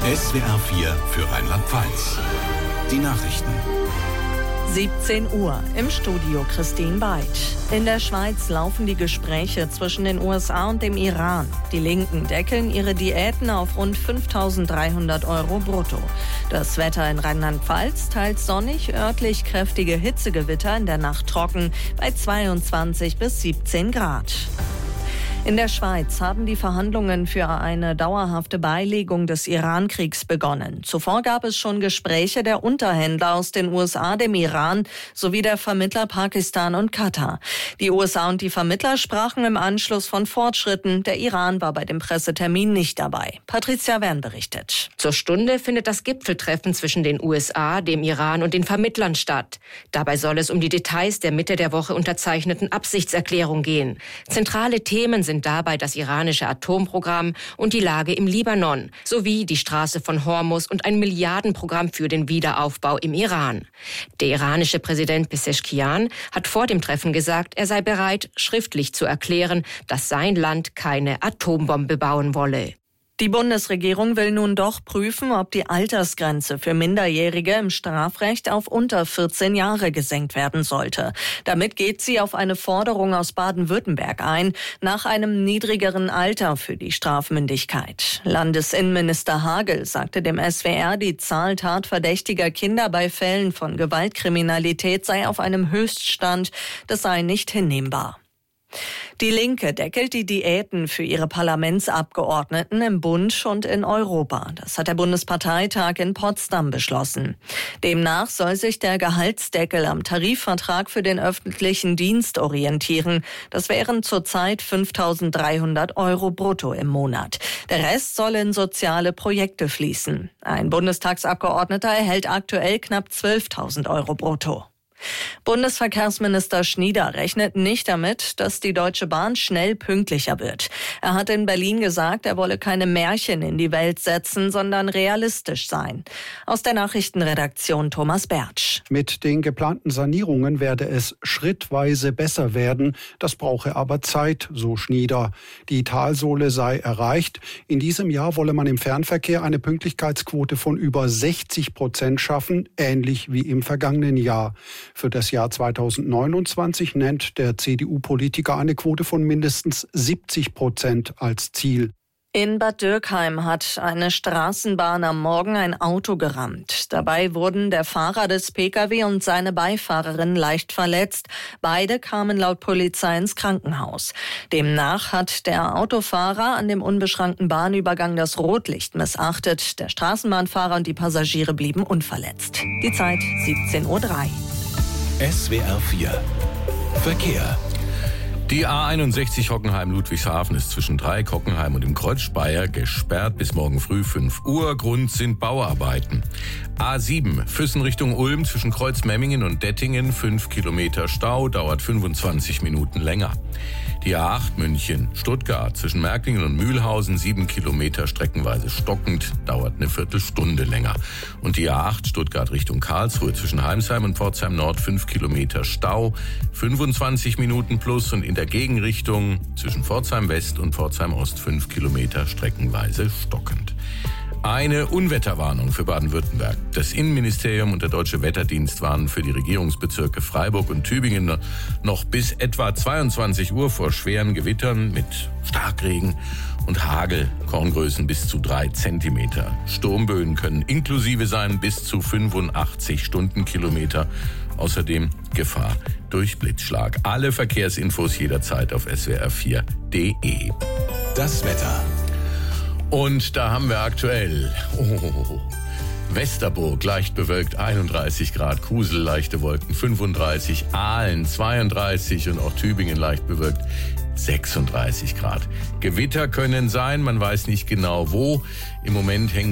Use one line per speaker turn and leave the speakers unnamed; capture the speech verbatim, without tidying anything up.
S W R vier für Rheinland-Pfalz. Die Nachrichten.
siebzehn Uhr, im Studio Christine Beid. In der Schweiz laufen die Gespräche zwischen den U S A und dem Iran. Die Linken deckeln ihre Diäten auf rund fünftausenddreihundert Euro brutto. Das Wetter in Rheinland-Pfalz teils sonnig, örtlich kräftige Hitzegewitter, in der Nacht trocken bei zweiundzwanzig bis siebzehn Grad. In der Schweiz haben die Verhandlungen für eine dauerhafte Beilegung des Iran-Kriegs begonnen. Zuvor gab es schon Gespräche der Unterhändler aus den U S A, dem Iran sowie der Vermittler Pakistan und Katar. Die U S A und die Vermittler sprachen im Anschluss von Fortschritten. Der Iran war bei dem Pressetermin nicht dabei. Patricia Wern berichtet.
Zur Stunde findet das Gipfeltreffen zwischen den U S A, dem Iran und den Vermittlern statt. Dabei soll es um die Details der Mitte der Woche unterzeichneten Absichtserklärung gehen. Zentrale Themen sind dabei das iranische Atomprogramm und die Lage im Libanon, sowie die Straße von Hormuz und ein Milliardenprogramm für den Wiederaufbau im Iran. Der iranische Präsident Pezeshkian hat vor dem Treffen gesagt, er sei bereit, schriftlich zu erklären, dass sein Land keine Atombombe bauen wolle.
Die Bundesregierung will nun doch prüfen, ob die Altersgrenze für Minderjährige im Strafrecht auf unter vierzehn Jahre gesenkt werden sollte. Damit geht sie auf eine Forderung aus Baden-Württemberg ein, nach einem niedrigeren Alter für die Strafmündigkeit. Landesinnenminister Hagel sagte dem S W R, die Zahl tatverdächtiger Kinder bei Fällen von Gewaltkriminalität sei auf einem Höchststand, das sei nicht hinnehmbar. Die Linke deckelt die Diäten für ihre Parlamentsabgeordneten im Bund und in Europa. Das hat der Bundesparteitag in Potsdam beschlossen. Demnach soll sich der Gehaltsdeckel am Tarifvertrag für den öffentlichen Dienst orientieren. Das wären zurzeit fünftausenddreihundert Euro brutto im Monat. Der Rest soll in soziale Projekte fließen. Ein Bundestagsabgeordneter erhält aktuell knapp zwölftausend Euro brutto. Bundesverkehrsminister Schnieder rechnet nicht damit, dass die Deutsche Bahn schnell pünktlicher wird. Er hat in Berlin gesagt, er wolle keine Märchen in die Welt setzen, sondern realistisch sein. Aus der Nachrichtenredaktion Thomas Bertsch.
Mit den geplanten Sanierungen werde es schrittweise besser werden. Das brauche aber Zeit, so Schnieder. Die Talsohle sei erreicht. In diesem Jahr wolle man im Fernverkehr eine Pünktlichkeitsquote von über sechzig Prozent schaffen, ähnlich wie im vergangenen Jahr. Für das Jahr zweitausendneunundzwanzig nennt der C D U-Politiker eine Quote von mindestens siebzig Prozent als Ziel.
In Bad Dürkheim hat eine Straßenbahn am Morgen ein Auto gerammt. Dabei wurden der Fahrer des Pkw und seine Beifahrerin leicht verletzt. Beide kamen laut Polizei ins Krankenhaus. Demnach hat der Autofahrer an dem unbeschrankten Bahnübergang das Rotlicht missachtet. Der Straßenbahnfahrer und die Passagiere blieben unverletzt. Die Zeit siebzehn Uhr drei.
S W R vier Verkehr.
Die A einundsechzig Hockenheim-Ludwigshafen ist zwischen Dreieck Hockenheim und dem Kreuz Speyer gesperrt bis morgen früh fünf Uhr. Grund sind Bauarbeiten. A sieben Füssen Richtung Ulm zwischen Kreuz Memmingen und Dettingen fünf Kilometer Stau, dauert fünfundzwanzig Minuten länger. Die A acht München Stuttgart zwischen Märklingen und Mühlhausen sieben Kilometer streckenweise stockend, dauert eine Viertelstunde länger. Und die A acht Stuttgart Richtung Karlsruhe zwischen Heimsheim und Pforzheim Nord fünf Kilometer Stau, fünfundzwanzig Minuten plus, und in der Gegenrichtung zwischen Pforzheim West und Pforzheim Ost fünf Kilometer streckenweise stockend. Eine Unwetterwarnung für Baden-Württemberg. Das Innenministerium und der Deutsche Wetterdienst warnen für die Regierungsbezirke Freiburg und Tübingen noch bis etwa zweiundzwanzig Uhr vor schweren Gewittern mit Starkregen und Hagel, Korngrößen bis zu drei Zentimeter. Sturmböen können inklusive sein bis zu fünfundachtzig Stundenkilometer. Außerdem Gefahr durch Blitzschlag. Alle Verkehrsinfos jederzeit auf S W R vier punkt de.
Das Wetter.
Und da haben wir aktuell oh, Westerburg leicht bewölkt einunddreißig Grad, Kusel leichte Wolken fünfunddreißig, Aalen zweiunddreißig und auch Tübingen leicht bewölkt sechsunddreißig Grad. Gewitter können sein, man weiß nicht genau wo. Im Moment hängen